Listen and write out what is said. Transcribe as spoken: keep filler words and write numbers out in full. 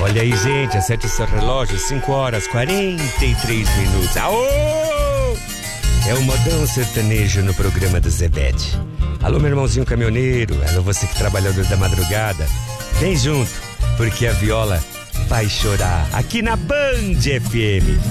Olha aí, gente, acerte o seu relógio, cinco horas e quarenta e três minutos. Aô! É o Modão Sertanejo no programa do Zebete. Alô, meu irmãozinho caminhoneiro, alô, você que é trabalhador da madrugada. Vem junto, porque a viola vai chorar aqui na Band F M.